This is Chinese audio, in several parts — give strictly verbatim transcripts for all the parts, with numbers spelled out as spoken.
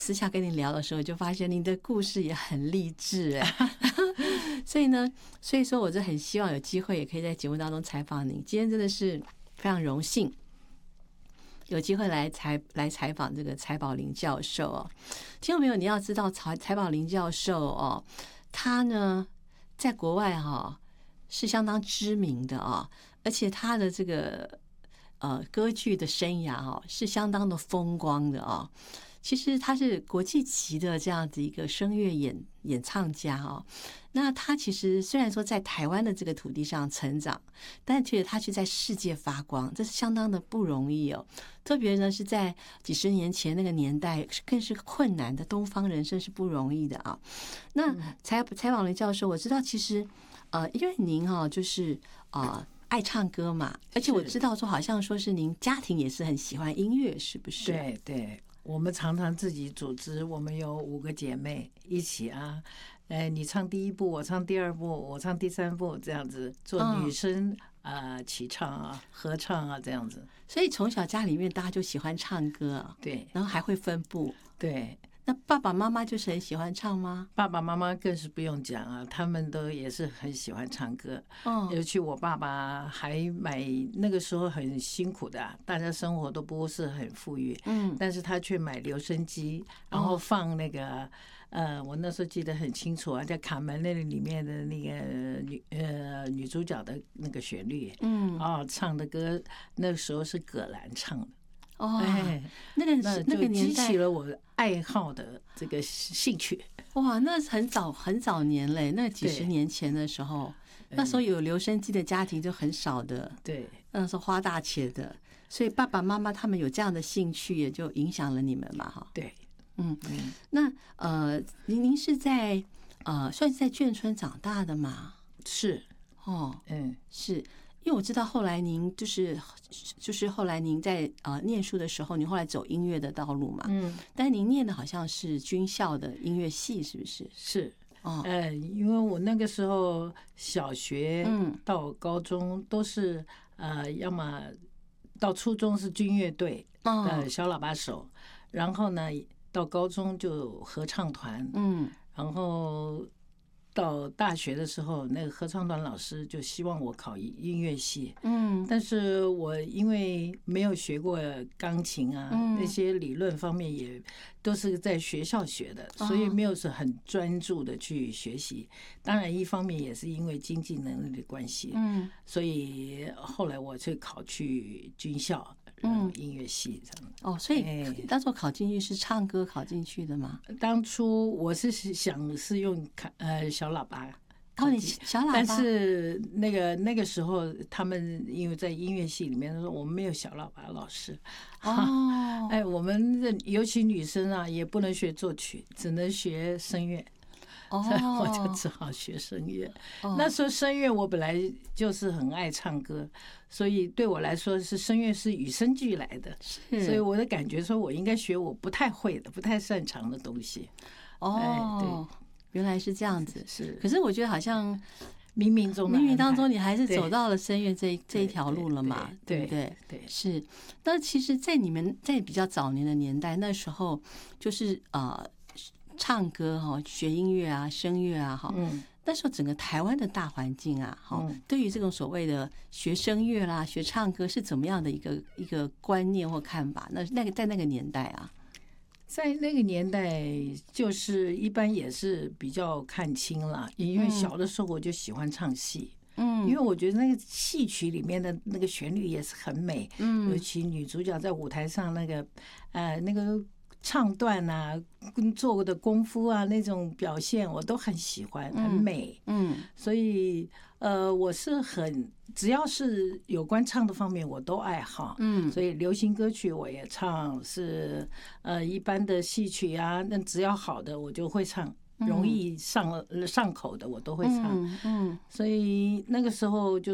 私下跟你聊的时候，就发现您的故事也很励志哎，所以呢，所以说我就很希望有机会也可以在节目当中采访您。今天真的是非常荣幸，有机会来采来采访这个柴宝玲教授哦。听众朋友，你要知道柴柴宝玲教授哦，他呢在国外哈、哦、是相当知名的啊、哦，而且他的这个呃歌剧的生涯哈、哦、是相当的风光的啊、哦。其实他是国际级的这样子一个声乐演演唱家哦。那他其实虽然说在台湾的这个土地上成长，但其实他却在世界发光，这是相当的不容易哦。特别呢是在几十年前那个年代，更是困难的，东方人生是不容易的啊。那采采访林教授，我知道其实呃，因为您哈、哦、就是啊、呃、爱唱歌嘛，而且我知道说好像说是您家庭也是很喜欢音乐，是不是？ 对对。我们常常自己组织，我们有五个姐妹一起啊，哎，你唱第一部，我唱第二部，我唱第三部，这样子做女生啊、呃、齐唱啊、合唱啊这样子。 所以从小家里面大家就喜欢唱歌啊， 对， 然后还会分部。 对， 那爸爸妈妈就是很喜欢唱吗？ 爸爸妈妈更是不用讲啊，他们都也是很喜欢唱歌。 哦， 尤其我爸爸还买，那个时候很辛苦的、啊，大家生活都不是很富裕， 嗯， 但是他却买留声机，然后放那个、哦、呃，我那时候记得很清楚啊，在卡门那里面的那个女呃女主角的那个旋律， 嗯， 哦，唱的歌那个时候是葛兰唱的。 哦， 哎， 那个那那个年代激起了我爱好的这个兴趣。 哇，那很早很早年嘞，那几十年前的时候，那时候有留声机的家庭就很少的， 对， 那时候花大钱的，所以爸爸妈妈他们有这样的兴趣，也就影响了你们嘛，哈。 对， 嗯，那呃，您您是在呃算是在眷村长大的吗？ 是， 哦， 嗯， 是。因为我知道后来您就是就是后来您在呃念书的时候，您后来走音乐的道路嘛， 嗯， 但您念的好像是军校的音乐系，是不是？ 是， 哦， 呃，因为我那个时候小学到高中都是呃，要么到初中是军乐队的小喇叭手，然后呢到高中就合唱团， 嗯， 然后。到大学的时候，那个合唱团老师就希望我考音乐系， 嗯， 但是我因为没有学过钢琴啊， 嗯、 那些理论方面也都是在学校学的，所以没有是很专注的去学习。当然，一方面也是因为经济能力的关系， 嗯， 所以后来我去考去军校。嗯，音乐系这样。 哦，所以当初考进去是唱歌考进去的吗？ 当初我是想是用呃小喇叭， 哦，你小喇叭， 但是那个那个时候他们因为在音乐系里面说我们没有小喇叭老师， 哦， 哎，我们尤其女生啊也不能学作曲，只能学声乐。 哦， 我就只好学声乐。哦、那时候声乐我本来就是很爱唱歌，所以对我来说是声乐是与生俱来的，所以我的感觉说我应该学我不太会的、不太擅长的东西。 哦，哎、对，原来是这样子。 是， 可是我觉得好像冥冥中、 冥冥当中，你还是走到了声乐这这一条路了嘛，对不对？ 对， 是。那其实，在你们在比较早年的年代，那时候就是呃。唱歌哈，学音乐啊，声乐啊，哈，嗯，那时候整个台湾的大环境啊，哈，对于这种所谓的学声乐啦、学唱歌是怎么样的一个一个观念或看法？那那个在那个年代啊， 在那个年代，就是一般也是比较看清了，因为小的时候我就喜欢唱戏。嗯，因为我觉得那个戏曲里面的那个旋律也是很美，嗯，尤其女主角在舞台上那个，呃，那个。唱段啊，跟做的功夫啊，那种表现我都很喜欢，很美。嗯，所以呃，我是很只要是有关唱的方面，我都爱好。嗯，所以流行歌曲我也唱，是呃一般的戏曲啊，那只要好的我就会唱，容易上上口的我都会唱。嗯，嗯，所以那个时候就是。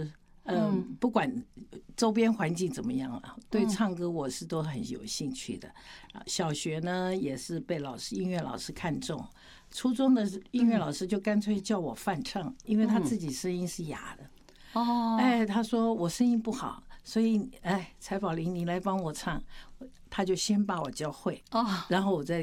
嗯，不管周边环境怎么样啊，对唱歌我是都很有兴趣的。小学呢也是被老师音乐老师看中，初中的音乐老师就干脆叫我泛唱，因为他自己声音是哑的。哦，哎，他说我声音不好，所以哎，柴宝玲你来帮我唱，他就先把我教会，哦，然后我再